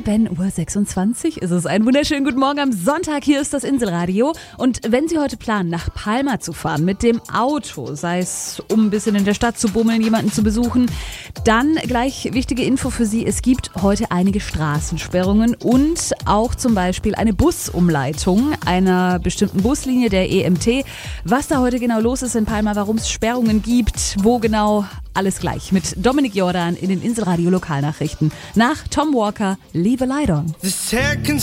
7:26 Uhr ist es. Einen wunderschönen guten Morgen am Sonntag. Hier ist das Inselradio. Und wenn Sie heute planen, nach Palma zu fahren mit dem Auto, sei es um ein bisschen in der Stadt zu bummeln, jemanden zu besuchen, dann gleich wichtige Info für Sie. Es gibt heute einige Straßensperrungen und auch zum Beispiel eine Busumleitung einer bestimmten Buslinie der EMT. Was da heute genau los ist in Palma, warum es Sperrungen gibt, wo genau, alles gleich mit Dominik Jordan in den Inselradio Lokalnachrichten. Nach Tom Walker, Leave a Light On.